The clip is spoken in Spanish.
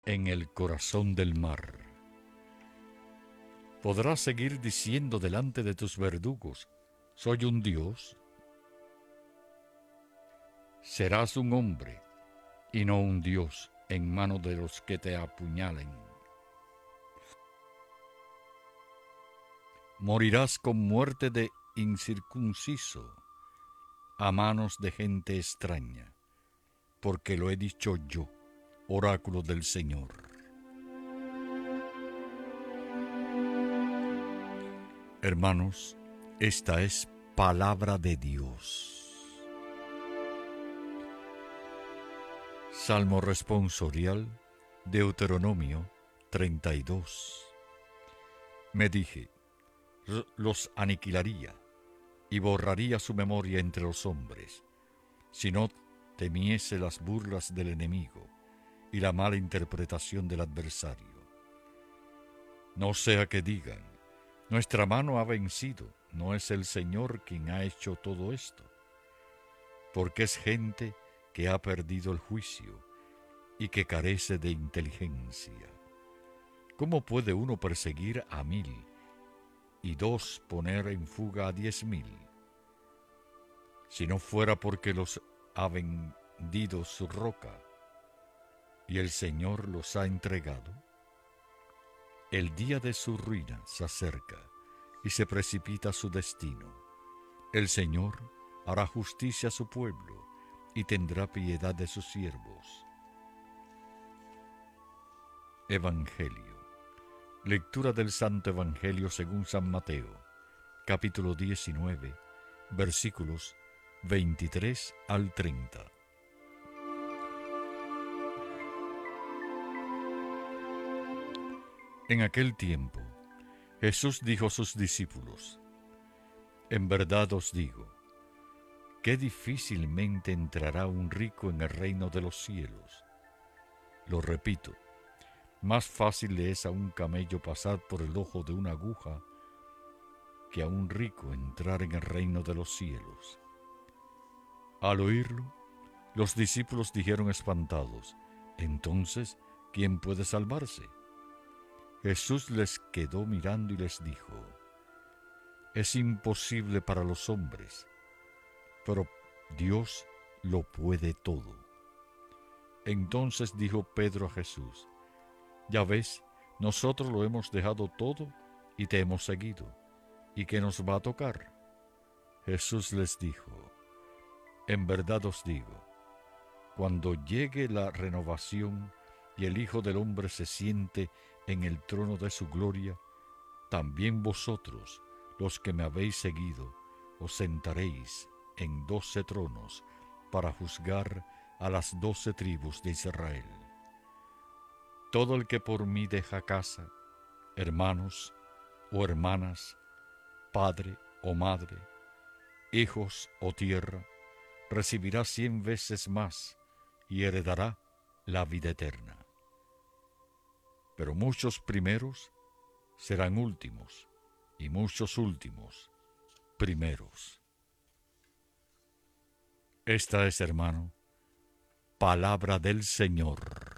en el corazón del mar. Podrás seguir diciendo delante de tus verdugos, soy un Dios. Serás un hombre y no un Dios en manos de los que te apuñalen. Morirás con muerte de incircunciso a manos de gente extraña, porque lo he dicho yo, oráculo del Señor. Hermanos, esta es palabra de Dios. Salmo responsorial, Deuteronomio 32. Me dije, los aniquilaría y borraría su memoria entre los hombres, si no temiese las burlas del enemigo y la mala interpretación del adversario. No sea que digan, nuestra mano ha vencido, no es el Señor quien ha hecho todo esto, porque es gente que ha perdido el juicio y que carece de inteligencia. ¿Cómo puede uno perseguir a 1000 y 2 poner en fuga a 10,000? Si no fuera porque los ha vendido su roca y el Señor los ha entregado. El día de su ruina se acerca y se precipita su destino. El Señor hará justicia a su pueblo y tendrá piedad de sus siervos. Evangelio. Lectura del Santo Evangelio según San Mateo, capítulo 19, versículos 23 al 30. En aquel tiempo, Jesús dijo a sus discípulos, en verdad os digo, qué difícilmente entrará un rico en el reino de los cielos. Lo repito, más fácil le es a un camello pasar por el ojo de una aguja que a un rico entrar en el reino de los cielos. Al oírlo, los discípulos dijeron espantados, entonces, ¿quién puede salvarse? Jesús les quedó mirando y les dijo, es imposible para los hombres, pero Dios lo puede todo. Entonces dijo Pedro a Jesús, ya ves, nosotros lo hemos dejado todo y te hemos seguido. ¿Y qué nos va a tocar? Jesús les dijo, en verdad os digo, cuando llegue la renovación y el Hijo del Hombre se siente en el trono de su gloria, también vosotros, los que me habéis seguido, os sentaréis en 12 tronos para juzgar a las 12 tribus de Israel. Todo el que por mí deja casa, hermanos o hermanas, padre o madre, hijos o tierra, recibirá 100 veces más y heredará la vida eterna. Pero muchos primeros serán últimos, y muchos últimos primeros. Esta es, hermano, palabra del Señor.